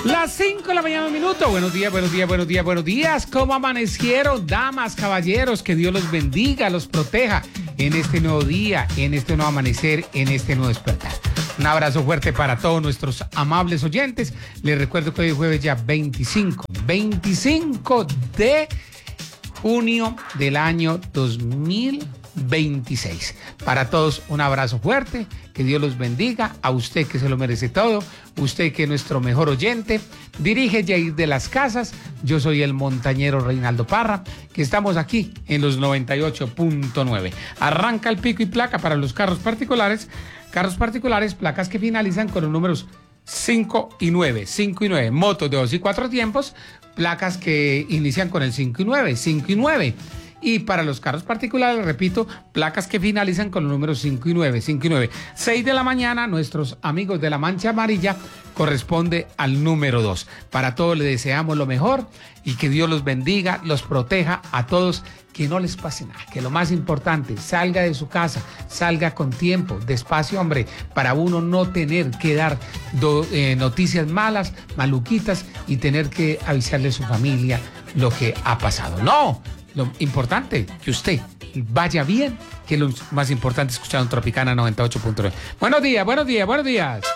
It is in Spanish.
Las 5 de la mañana, un minuto. Buenos días, buenos días, buenos días, buenos días. ¿Cómo amanecieron, damas, caballeros? Que Dios los bendiga, los proteja en este nuevo día, en este nuevo amanecer, en este nuevo despertar. Un abrazo fuerte para todos nuestros amables oyentes. Les recuerdo que hoy es jueves ya 25 de junio del año 2026. Para todos un abrazo fuerte, que Dios los bendiga, a usted que se lo merece todo, usted que es nuestro mejor oyente. Dirige Jair de las Casas, yo soy el montañero Reinaldo Parra, que estamos aquí en los 98.9. Arranca el pico y placa para los carros particulares, placas que finalizan con los números 5 y 9, motos de 2 y 4 tiempos, placas que inician con el 5 y 9. Y para los carros particulares, repito, placas que finalizan con los números 5 y 9. 6 de la mañana, nuestros amigos de la Mancha Amarilla corresponde al número 2. Para todos les deseamos lo mejor y que Dios los bendiga, los proteja a todos, que no les pase nada, que lo más importante, salga de su casa, salga con tiempo, despacio, hombre, para uno no tener que dar noticias malas, maluquitas y tener que avisarle a su familia lo que ha pasado. No. Lo importante, que usted vaya bien, que lo más importante es escuchar un Tropicana 98.9. Buenos días, buenos días, buenos días.